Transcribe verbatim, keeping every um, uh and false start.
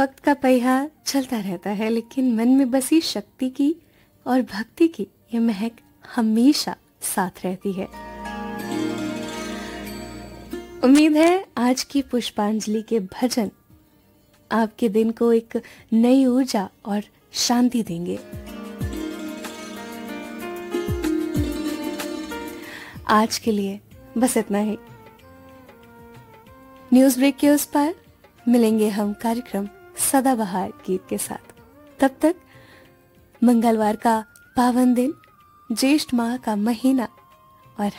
वक्त का पहिया चलता रहता है, लेकिन मन में बसी शक्ति की और भक्ति की ये महक हमेशा साथ रहती है। उम्मीद है आज की पुष्पांजलि के भजन आपके दिन को एक नई ऊर्जा और शांति देंगे। आज के लिए बस इतना ही। न्यूज ब्रेक के उस पार मिलेंगे हम कार्यक्रम सदाबहार गीत के साथ। तब तक मंगलवार का पावन दिन, ज्येष्ठ माह का महीना